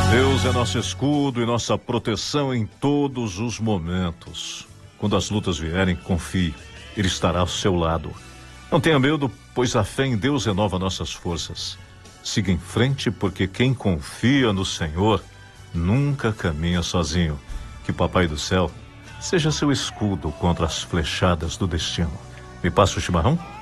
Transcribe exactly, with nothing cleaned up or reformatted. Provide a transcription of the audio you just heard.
Deus é nosso escudo e nossa proteção em todos os momentos. Quando as lutas vierem, confie, Ele estará ao seu lado. Não tenha medo, pois a fé em Deus renova nossas forças. Siga em frente, porque quem confia no Senhor nunca caminha sozinho. Que o Papai do Céu seja seu escudo contra as flechadas do destino. Me passa o chimarrão?